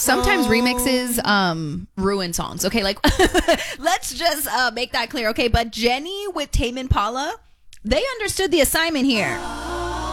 sometimes remixes ruin songs. Okay, like let's just make that clear. Okay, but Jenny with Tame Impala, they understood the assignment here.